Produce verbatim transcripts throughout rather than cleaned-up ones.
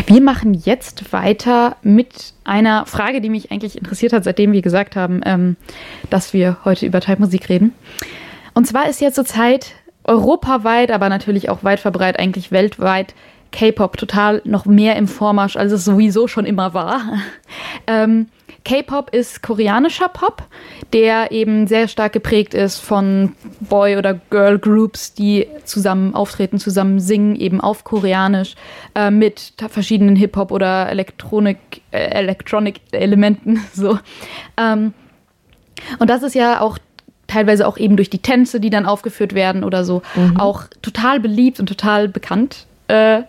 Wir machen jetzt weiter mit einer Frage, die mich eigentlich interessiert hat, seitdem wir gesagt haben, ähm, dass wir heute über Type-Musik reden. Und zwar ist jetzt zur Zeit europaweit, aber natürlich auch weit verbreitet, eigentlich weltweit, K-Pop total noch mehr im Vormarsch, als es sowieso schon immer war. ähm, K-Pop ist koreanischer Pop, der eben sehr stark geprägt ist von Boy- oder Girl-Groups, die zusammen auftreten, zusammen singen, eben auf Koreanisch, äh, mit verschiedenen Hip-Hop- oder Elektronik, äh, Electronic-Elementen. So. Ähm, und das ist ja auch teilweise auch eben durch die Tänze, die dann aufgeführt werden oder so, mhm. auch total beliebt und total bekannt. Äh,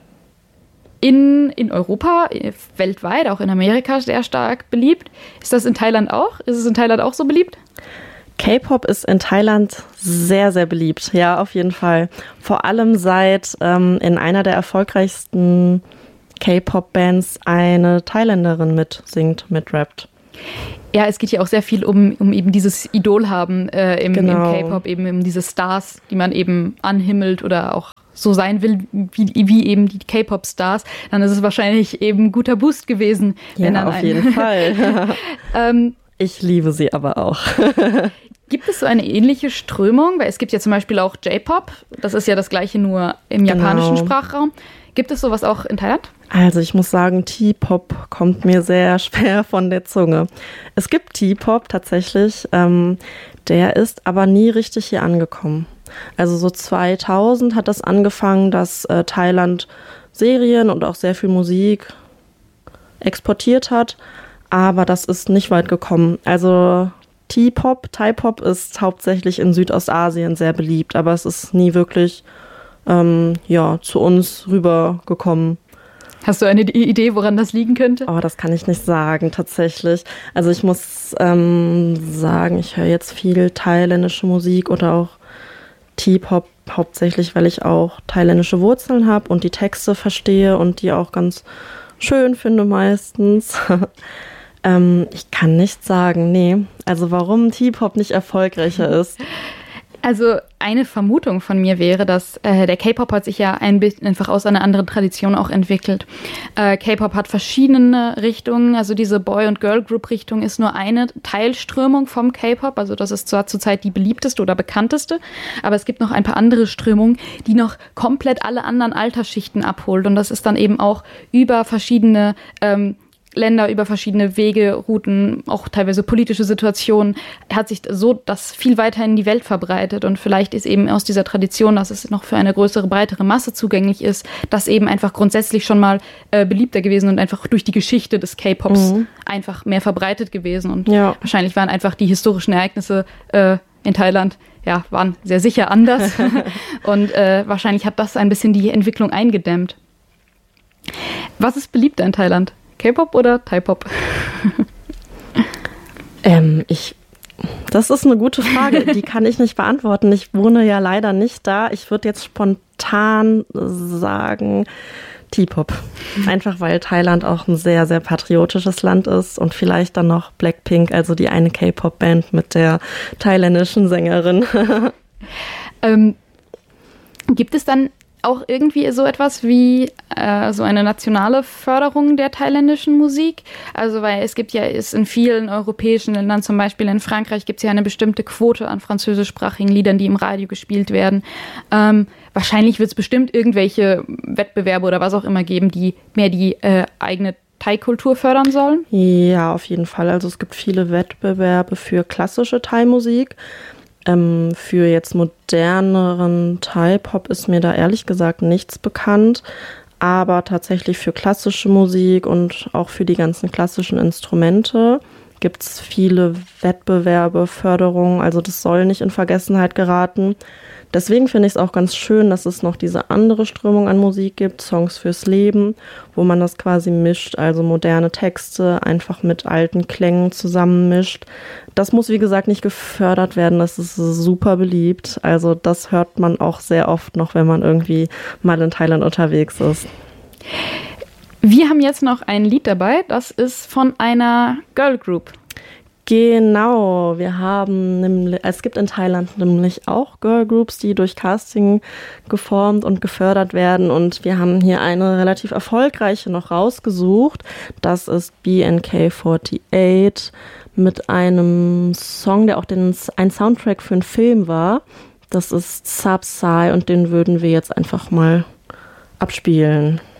In, in Europa, weltweit, auch in Amerika sehr stark beliebt. Ist das in Thailand auch? Ist es in Thailand auch so beliebt? K-Pop ist in Thailand sehr, sehr beliebt. Ja, auf jeden Fall. Vor allem seit ähm, in einer der erfolgreichsten K-Pop-Bands eine Thailänderin mitsingt, mitrappt. Ja, es geht ja auch sehr viel um, um eben dieses Idol haben äh, im, genau. im K-Pop, eben um diese Stars, die man eben anhimmelt oder auch so sein will, wie, wie eben die K-Pop-Stars, dann ist es wahrscheinlich eben ein guter Boost gewesen. Ja, wenn dann auf ein jeden Fall. ähm, ich liebe sie aber auch. Gibt es so eine ähnliche Strömung? Weil es gibt ja zum Beispiel auch J-Pop, das ist ja das gleiche nur im japanischen genau. Sprachraum. Gibt es sowas auch in Thailand? Also ich muss sagen, T-Pop kommt mir sehr schwer von der Zunge. Es gibt T-Pop tatsächlich, ähm, der ist aber nie richtig hier angekommen. Also so zweitausend hat das angefangen, dass äh, Thailand Serien und auch sehr viel Musik exportiert hat, aber das ist nicht weit gekommen. Also T-Pop, Thai-Pop ist hauptsächlich in Südostasien sehr beliebt, aber es ist nie wirklich ähm, ja, zu uns rübergekommen. Hast du eine Idee, woran das liegen könnte? Oh, das kann ich nicht sagen, tatsächlich. Also ich muss ähm, sagen, ich höre jetzt viel thailändische Musik oder auch T-Pop, hauptsächlich, weil ich auch thailändische Wurzeln habe und die Texte verstehe und die auch ganz schön finde meistens. ähm, ich kann nicht sagen, nee. Also warum T-Pop nicht erfolgreicher ist. Also eine Vermutung von mir wäre, dass äh, der K-Pop hat sich ja ein bisschen einfach aus einer anderen Tradition auch entwickelt. Äh, K-Pop hat verschiedene Richtungen, also diese Boy- und Girl-Group-Richtung ist nur eine Teilströmung vom K-Pop, also das ist zwar zurzeit die beliebteste oder bekannteste, aber es gibt noch ein paar andere Strömungen, die noch komplett alle anderen Altersschichten abholt und das ist dann eben auch über verschiedene ähm, Länder, über verschiedene Wege, Routen, auch teilweise politische Situationen, hat sich so das viel weiter in die Welt verbreitet und vielleicht ist eben aus dieser Tradition, dass es noch für eine größere, breitere Masse zugänglich ist, das eben einfach grundsätzlich schon mal äh, beliebter gewesen und einfach durch die Geschichte des K-Pops mhm. einfach mehr verbreitet gewesen und ja. wahrscheinlich waren einfach die historischen Ereignisse äh, in Thailand ja, waren sehr sicher anders und äh, wahrscheinlich hat das ein bisschen die Entwicklung eingedämmt. Was ist beliebter in Thailand? K-Pop oder Thai-Pop? ähm, ich, das ist eine gute Frage, die kann ich nicht beantworten. Ich wohne ja leider nicht da. Ich würde jetzt spontan sagen T-Pop. Einfach weil Thailand auch ein sehr, sehr patriotisches Land ist und vielleicht dann noch Blackpink, also die eine K-Pop-Band mit der thailändischen Sängerin. ähm, gibt es dann auch irgendwie so etwas wie äh, so eine nationale Förderung der thailändischen Musik? Also weil es gibt ja ist in vielen europäischen Ländern, zum Beispiel in Frankreich, gibt es ja eine bestimmte Quote an französischsprachigen Liedern, die im Radio gespielt werden. Ähm, wahrscheinlich wird es bestimmt irgendwelche Wettbewerbe oder was auch immer geben, die mehr die äh, eigene Thai-Kultur fördern sollen? Ja, auf jeden Fall. Also es gibt viele Wettbewerbe für klassische Thai-Musik. Ähm, für jetzt moderneren Thai-Pop ist mir da ehrlich gesagt nichts bekannt, aber tatsächlich für klassische Musik und auch für die ganzen klassischen Instrumente gibt es viele Wettbewerbe, Förderungen, also das soll nicht in Vergessenheit geraten. Deswegen finde ich es auch ganz schön, dass es noch diese andere Strömung an Musik gibt, Songs fürs Leben, wo man das quasi mischt, also moderne Texte einfach mit alten Klängen zusammenmischt. Das muss, wie gesagt, nicht gefördert werden, das ist super beliebt. Also das hört man auch sehr oft noch, wenn man irgendwie mal in Thailand unterwegs ist. Wir haben jetzt noch ein Lied dabei, das ist von einer Girl Group. Genau, wir haben nämlich, es gibt in Thailand nämlich auch Girlgroups, die durch Casting geformt und gefördert werden, und wir haben hier eine relativ erfolgreiche noch rausgesucht. Das ist B N K achtundvierzig mit einem Song, der auch den, ein Soundtrack für einen Film war. Das ist Subsai, und den würden wir jetzt einfach mal abspielen.